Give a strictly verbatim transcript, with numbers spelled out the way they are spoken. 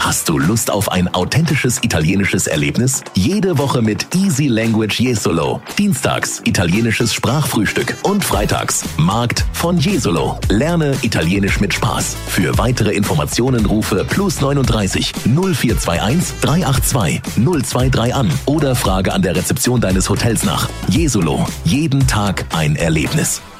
Hast du Lust auf ein authentisches italienisches Erlebnis? Jede Woche mit Easy Language Jesolo. Dienstags italienisches Sprachfrühstück und freitags Markt von Jesolo. Lerne Italienisch mit Spaß. Für weitere Informationen rufe plus neununddreißig null vier zwei eins drei acht zwei null zwei drei an oder frage an der Rezeption deines Hotels nach. Jesolo. Jeden Tag ein Erlebnis.